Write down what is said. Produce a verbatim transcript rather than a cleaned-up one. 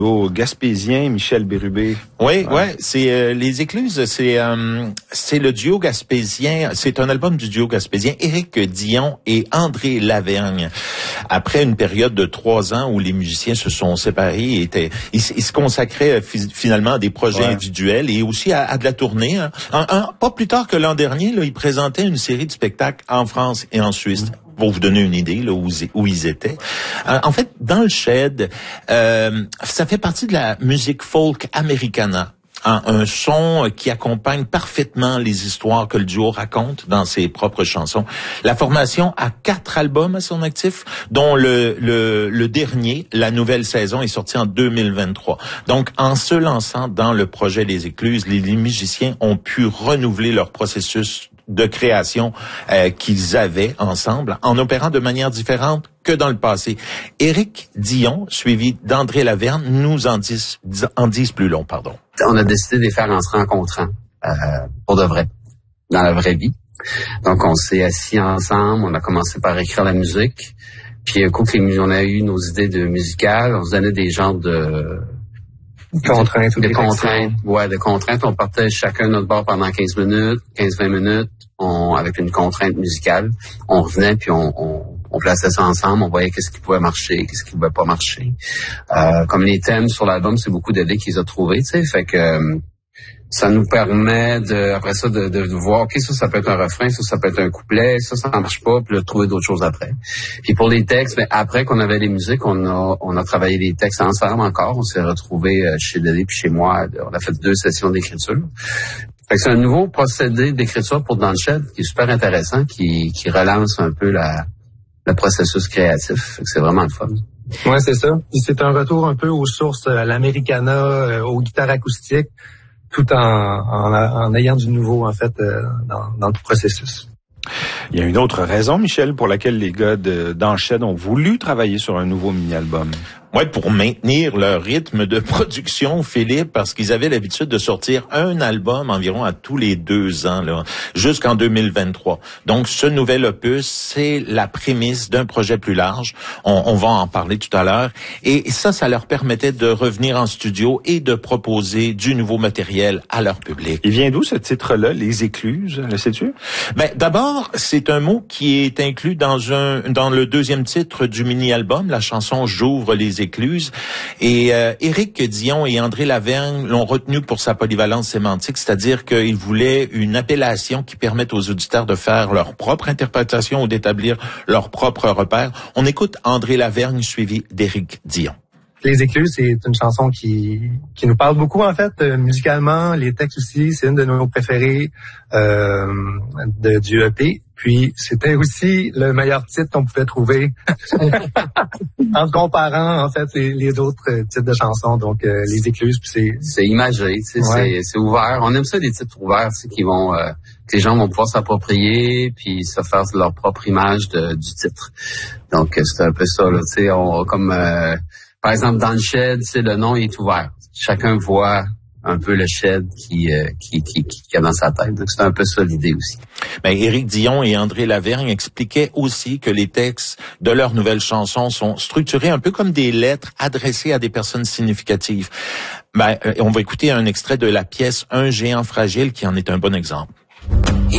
Au Gaspésien, Michel Bérubé. Oui, ouais, ouais c'est euh, les Écluses, c'est euh, c'est le duo gaspésien, c'est un album du duo gaspésien Éric Dion et André Lavergne. Après une période de trois ans où les musiciens se sont séparés, et étaient, ils, ils se consacraient euh, finalement à des projets ouais. individuels et aussi à, à de la tournée. Hein. Un, un, pas plus tard que l'an dernier, là, ils présentaient une série de spectacles en France et en Suisse. Mmh. Pour vous donner une idée là où, où ils étaient. Euh, en fait, dans le Shed, euh, ça fait partie de la musique folk americana. Un, un son qui accompagne parfaitement les histoires que le duo raconte dans ses propres chansons. La formation a quatre albums à son actif, dont le, le, le dernier, la nouvelle saison, est sorti en deux mille vingt-trois. Donc, en se lançant dans le projet Les Écluses, les, les musiciens ont pu renouveler leur processus de création euh, qu'ils avaient ensemble, en opérant de manière différente que dans le passé. Éric Dion, suivi d'André Lavergne, nous en disent, en disent plus long, pardon. On a décidé de les faire en se rencontrant, euh, pour de vrai, dans la vraie vie. Donc, on s'est assis ensemble, on a commencé par écrire la musique, puis un coup on a eu nos idées de musicales, on se donnait des genres de... Contraintes ou des contraintes, ouais, des contraintes. On partait chacun de notre bord pendant quinze minutes, quinze vingt minutes, on, avec une contrainte musicale. On revenait puis on, on, on plaçait ça ensemble, on voyait qu'est-ce qui pouvait marcher, qu'est-ce qui pouvait pas marcher. Euh, comme les thèmes sur l'album, c'est beaucoup d'idées qu'ils ont trouvées, tu sais, fait que euh, ça nous permet de, après ça, de, de, de voir, ok, ça, ça peut être un refrain, ça, ça peut être un couplet, ça, ça marche pas, puis de trouver d'autres choses après. Puis pour les textes, ben, après qu'on avait les musiques, on a, on a travaillé les textes ensemble encore. On s'est retrouvés chez Dédé puis chez moi. On a fait deux sessions d'écriture. Fait que c'est un nouveau procédé d'écriture pour Dans le Shed qui est super intéressant, qui, qui relance un peu la, le processus créatif. Fait que c'est vraiment le fun. Ouais, c'est ça. Puis c'est un retour un peu aux sources, à l'americana, aux guitares acoustiques, tout en, en, en ayant du nouveau, en fait, euh, dans, dans le processus. Il y a une autre raison, Michel, pour laquelle les gars de Dans le Shed ont voulu travailler sur un nouveau mini-album. Ouais, pour maintenir leur rythme de production, Philippe, parce qu'ils avaient l'habitude de sortir un album environ à tous les deux ans, là, jusqu'en deux mille vingt-trois. Donc, ce nouvel opus, c'est la prémisse d'un projet plus large. On, on va en parler tout à l'heure. Et ça, ça leur permettait de revenir en studio et de proposer du nouveau matériel à leur public. Il vient d'où ce titre-là, Les Écluses, le sais-tu? Ben, d'abord, c'est un mot qui est inclus dans un, dans le deuxième titre du mini-album, la chanson J'ouvre les Écluses. Et euh, Éric Dion et André Lavergne l'ont retenu pour sa polyvalence sémantique, c'est-à-dire qu'ils voulaient une appellation qui permette aux auditeurs de faire leur propre interprétation ou d'établir leur propre repère. On écoute André Lavergne suivi d'Éric Dion. Les Écluses, c'est une chanson qui qui nous parle beaucoup, en fait, euh, musicalement. Les textes aussi, c'est une de nos préférées euh, de, du E P. Puis, c'était aussi le meilleur titre qu'on pouvait trouver en comparant, en fait, les, les autres titres de chansons. Donc, euh, Les Écluses, puis c'est... C'est imagé, tu sais, ouais. c'est, c'est ouvert. On aime ça, des titres ouverts, tu sais, qui vont... Euh, que les gens vont pouvoir s'approprier puis se faire leur propre image de, du titre. Donc, c'est un peu ça, là, tu sais, on comme... Euh, par exemple, dans le Shed, c'est le nom est ouvert. Chacun voit un peu le Shed qui euh, qui, qui qui a dans sa tête. Donc c'est un peu ça l'idée aussi. Ben Éric Dion et André Lavergne expliquaient aussi que les textes de leurs nouvelles chansons sont structurés un peu comme des lettres adressées à des personnes significatives. Ben on va écouter un extrait de la pièce Un géant fragile qui en est un bon exemple. Il